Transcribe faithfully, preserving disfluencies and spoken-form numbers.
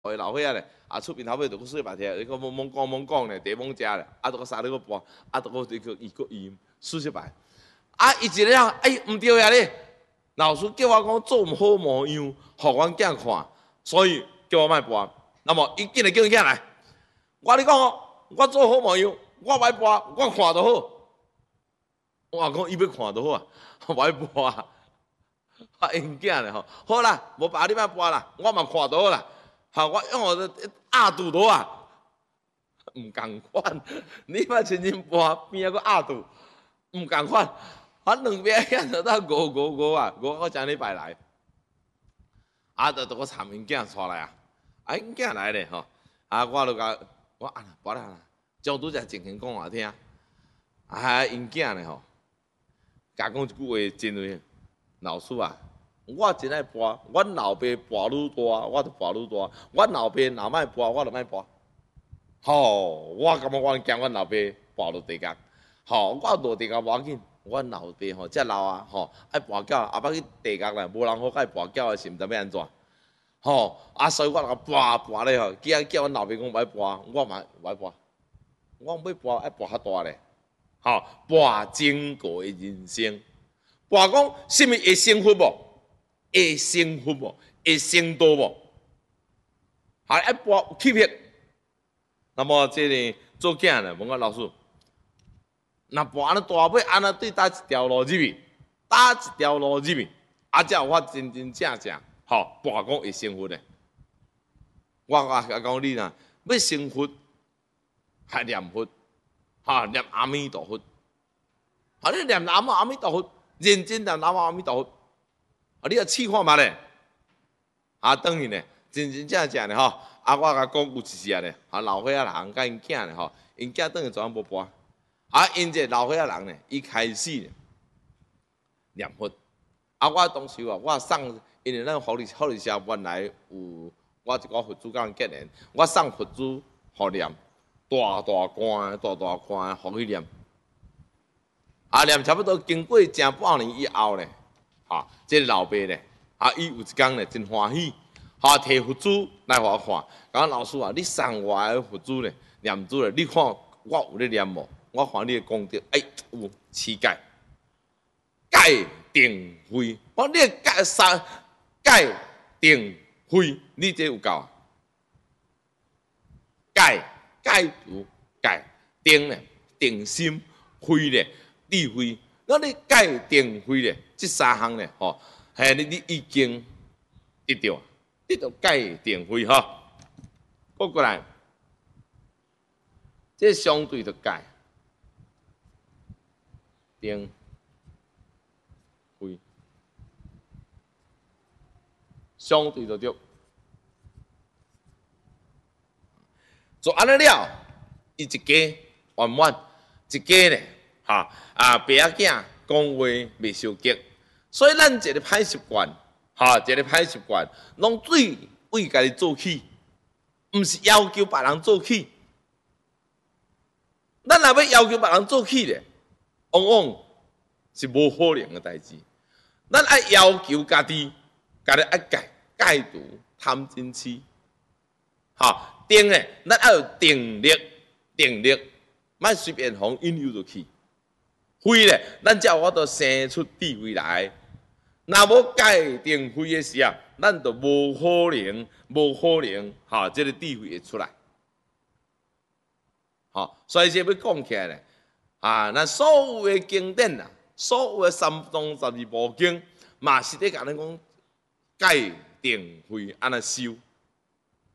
诶老伙仔咧，啊出面头尾就搁水白摕，你个懵懵讲懵讲咧，茶懵食咧，啊，都搁三咧个播，啊，都搁这个伊个伊四十摆，啊，伊一个人，哎，毋对呀咧，老师叫我讲做毋好模样，互阮囝看，所以叫我莫播。那么伊紧来叫伊囝来，我你讲哦，我做好模样，我莫播，我看就好。我讲伊要看就好啊，莫播啊。啊，因囝咧吼，好啦，无爸你莫播啦，我嘛看就好啦。好，我用我的压肚头啊，唔共款。你莫亲身播，边仔个压肚，唔共款。反两边囝就当五五五啊，五个将礼拜来，啊，就都个参因囝带来啊，啊，因囝来咧吼，啊，我就甲我啊，播啦啦，将拄只情形讲我听，啊，因囝咧吼，甲讲一句话真话，老师啊。我真爱播，阮老爸播愈大，我就播愈大。阮老爸若莫播，我就莫播。吼，我感觉我惊阮老爸播落地角。吼，我落地角无要紧，阮老爸吼遮老啊，吼爱播鸟，后摆去地角咧，无人好甲伊播鸟的是毋知要安怎。吼，啊，所以我甲播播咧吼，叫叫阮老爸讲莫播，我嘛莫播。我要播爱播较大咧。吼，播整个的人生，播讲什么会幸福无？会幸福无？会成道无？还爱博气魄。那么这里做囝咧，问我老师，那博安尼大尾安尼对搭一条路入去，搭一条路入去，啊，才有法真真正正，吼，博讲会幸福咧。我我讲你呐，要幸福，还念佛，哈，念阿弥陀佛，啊，你念南无阿弥陀佛，认真念南无阿弥陀佛。啊！你啊试看嘛咧，啊，等于咧，真真正正咧吼，啊，我甲讲有一次啊咧，啊，老伙仔人甲因囝咧吼，因囝等于全无播，啊，因这老伙仔人咧，伊开始咧念佛，啊，我当时啊，我送，因为咱福利福利社原来有我一个佛珠甲人结缘，我送佛珠互念，大大罐大大罐互伊念，啊，念差不多经过正半年以后咧。啊，这个老爸咧，啊，伊有一天咧真欢喜，哈，摕佛珠来互我看，讲老师啊，你送我的佛珠咧，念珠咧，你看我有咧念无？我看你的功德，哎，有七戒，戒定慧，我你戒三戒定慧，你这有够啊？戒戒除戒定咧，定心慧咧，智慧。那你戒定慧咧，这三项咧，吼，嘿，你你已经得到，得到戒定慧吼。过过来，这相对的戒定慧，相对就对。做安尼了，伊一家圆满，一家咧。哈啊，爸仔囝讲话袂伤激，所以咱一个歹习惯，哈，一个歹习惯，拢最为家己做起，毋是要求别人做起。咱若要要求别人做起咧，往往是无可能的代志。咱爱要求家己，家己爱戒戒除贪嗔痴，哈，定咧，咱爱有定力，定力，莫随便互引诱就去。慧咧，咱才有法度生出智慧来。若无戒定慧的时啊，咱就无可能，无可能，哈，这个智慧会出来。好，所以这要讲起来咧，啊，咱所有的经典啊，所有的三藏十二部经，嘛是咧甲咱讲戒定慧安尼修。